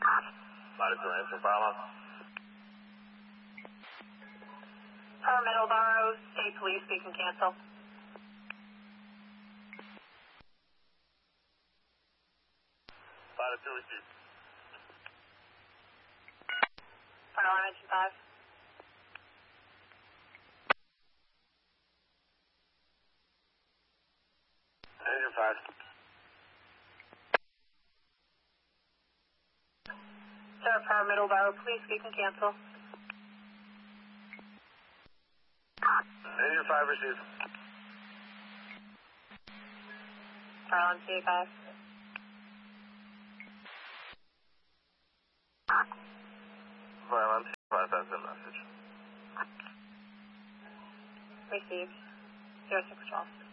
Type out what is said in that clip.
Latitude answer, file on. Middleborough State Police, we can cancel. Latitude received. Fire on engine 5. Engine 5. Sir, for Middleborough Police, we can cancel. Engine 5 received. Fire on C5. File on C5, that's the message. Received. 0612.